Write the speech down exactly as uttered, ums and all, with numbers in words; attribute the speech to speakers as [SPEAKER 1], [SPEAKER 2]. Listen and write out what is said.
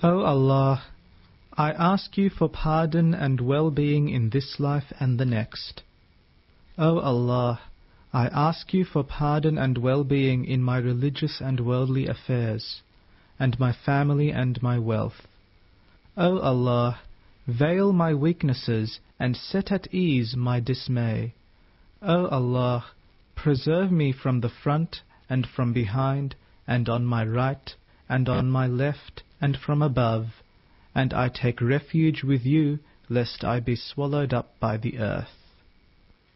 [SPEAKER 1] O Allah, I ask you for pardon and well-being in this life and the next. O Allah, I ask you for pardon and well-being in my religious and worldly affairs, and my family and my wealth. O Allah, veil my weaknesses and set at ease my dismay. O Allah, preserve me from the front and from behind, and on my right and on my left and from above, and I take refuge with you lest I be swallowed up by the earth.